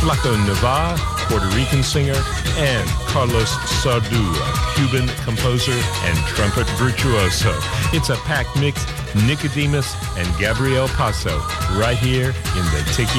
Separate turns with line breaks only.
Flaco Navarre, Puerto Rican singer, and Carlos Sardua, Cuban composer and trumpet virtuoso. It's a packed mix, Nicodemus and Gabriel Paso, right here in the Tiki